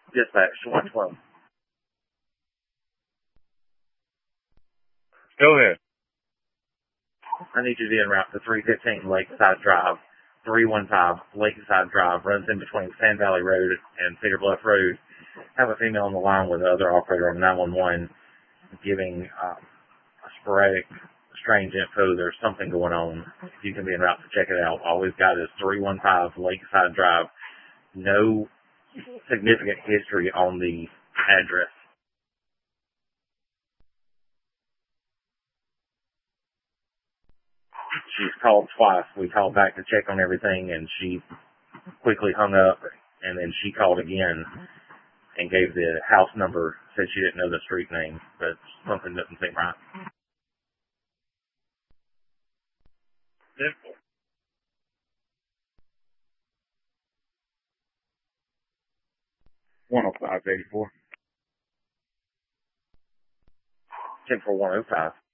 Dispatch 112. Go ahead. I need you to be en route to 315 Lakeside Drive. 315 Lakeside Drive runs in between Sand Valley Road and Cedar Bluff Road. Have a female on the line with the other operator on 911 giving a sporadic, strange info. There's something going on. You can be en route to check it out. All we've got is 315 Lakeside Drive. No significant history on the address. She's called twice. We called back to check on everything, and she quickly hung up, and then she called again and gave the house number, said she didn't know the street name, but something doesn't seem right. Simple. 10584. 104105.